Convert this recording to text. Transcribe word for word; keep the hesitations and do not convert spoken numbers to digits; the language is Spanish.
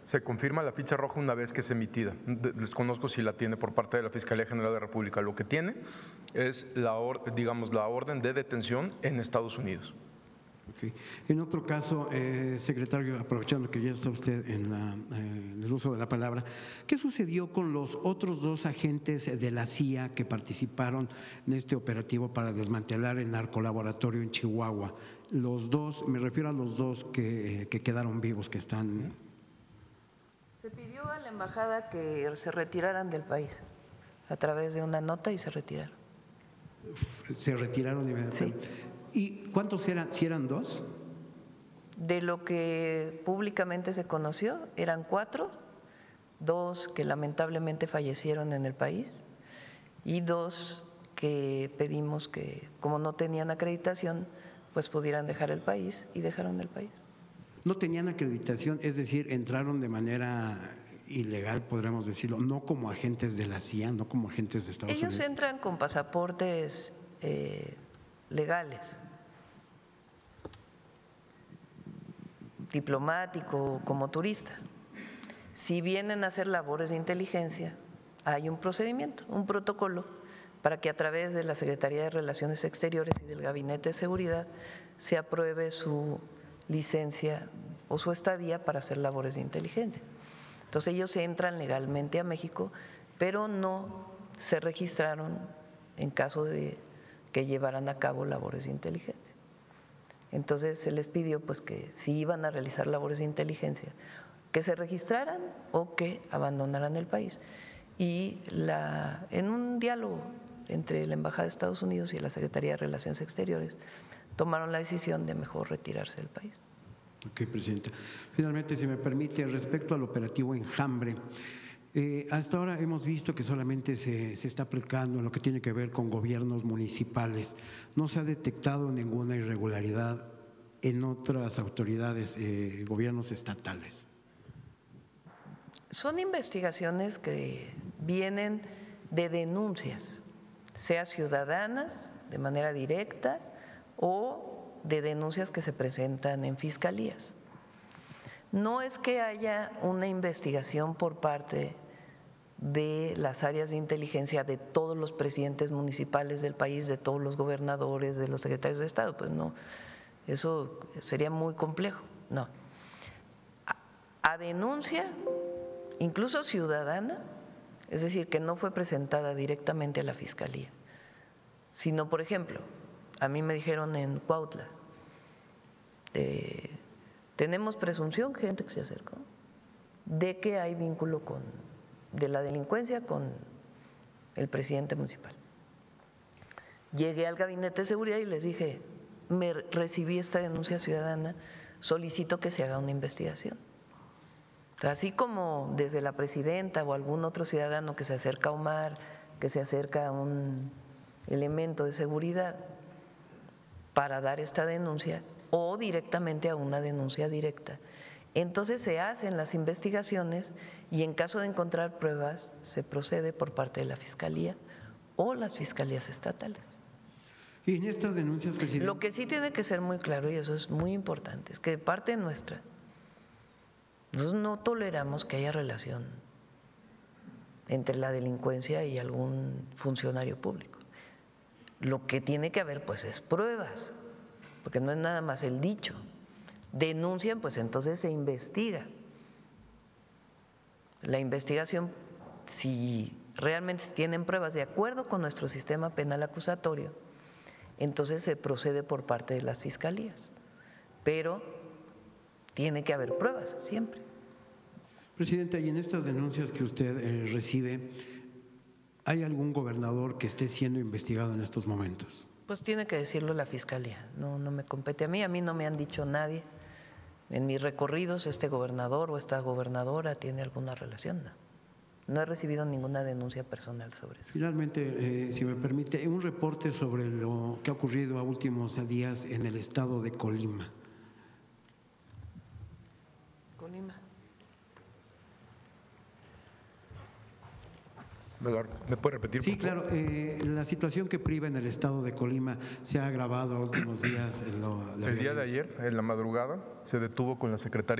Se confirma la ficha roja una vez que es emitida. Desconozco si la tiene por parte de la Fiscalía General de la República. Lo que tiene es la, or, digamos, la orden de detención en Estados Unidos. Okay. En otro caso, eh, secretario, aprovechando que ya está usted en, la, eh, en el uso de la palabra, ¿qué sucedió con los otros dos agentes de la C I A que participaron en este operativo para desmantelar el narcolaboratorio en Chihuahua? Los dos, me refiero a los dos que, que quedaron vivos, que están… Se pidió a la embajada que se retiraran del país a través de una nota y se retiraron. Se retiraron inmediatamente. Sí. ¿Y cuántos eran? ¿Si eran dos? De lo que públicamente se conoció, eran cuatro, dos que lamentablemente fallecieron en el país y dos que pedimos que, como no tenían acreditación, pues pudieran dejar el país y dejaron el país. No tenían acreditación, es decir, entraron de manera ilegal, podríamos decirlo, no como agentes de la C I A, no como agentes de Estados Ellos Unidos. Ellos entran con pasaportes eh, legales, diplomático, como turista. Si vienen a hacer labores de inteligencia, hay un procedimiento, un protocolo para que a través de la Secretaría de Relaciones Exteriores y del Gabinete de Seguridad se apruebe su licencia o su estadía para hacer labores de inteligencia. Entonces ellos entran legalmente a México, pero no se registraron en caso de que llevaran a cabo labores de inteligencia. Entonces se les pidió pues que si iban a realizar labores de inteligencia, que se registraran o que abandonaran el país. Y la, en un diálogo entre la Embajada de Estados Unidos y la Secretaría de Relaciones Exteriores, tomaron la decisión de mejor retirarse del país. Ok, Presidenta. Finalmente, si me permite, respecto al operativo Enjambre, eh, hasta ahora hemos visto que solamente se, se está aplicando en lo que tiene que ver con gobiernos municipales. No se ha detectado ninguna irregularidad en otras autoridades, eh, gobiernos estatales. Son investigaciones que vienen de denuncias, sea ciudadanas de manera directa o de denuncias que se presentan en fiscalías. No es que haya una investigación por parte de las áreas de inteligencia de todos los presidentes municipales del país, de todos los gobernadores, de los secretarios de Estado, pues no, eso sería muy complejo, no. A, a denuncia, incluso ciudadana, es decir, que no fue presentada directamente a la Fiscalía, sino, por ejemplo, a mí me dijeron en Cuautla, eh, tenemos presunción, gente que se acercó, de que hay vínculo con, de la delincuencia con el presidente municipal. Llegué al Gabinete de Seguridad y les dije, me recibí esta denuncia ciudadana, solicito que se haga una investigación. Así como desde la presidenta o algún otro ciudadano que se acerca a Omar, que se acerca a un elemento de seguridad para dar esta denuncia o directamente a una denuncia directa. Entonces se hacen las investigaciones y en caso de encontrar pruebas se procede por parte de la Fiscalía o las fiscalías estatales. Y en estas denuncias, presidente… Lo que sí tiene que ser muy claro, y eso es muy importante, es que de parte nuestra nosotros no toleramos que haya relación entre la delincuencia y algún funcionario público. Lo que tiene que haber pues es pruebas, porque no es nada más el dicho. Denuncian, pues entonces se investiga. La investigación, si realmente tienen pruebas de acuerdo con nuestro sistema penal acusatorio, entonces se procede por parte de las fiscalías, pero tiene que haber pruebas siempre. Presidenta, y en estas denuncias que usted eh, recibe, ¿hay algún gobernador que esté siendo investigado en estos momentos? Pues tiene que decirlo la Fiscalía, no, no me compete a mí, a mí no me han dicho nadie. En mis recorridos este gobernador o esta gobernadora tiene alguna relación, no. No he recibido ninguna denuncia personal sobre eso. Finalmente, eh, si me permite, un reporte sobre lo que ha ocurrido a últimos días en el estado de Colima. Colima. ¿Me puede repetir? Sí, claro. Eh, la situación que priva en el estado de Colima se ha agravado a los últimos días. En lo, la el día violencia. de ayer, en la madrugada, se detuvo con la Secretaría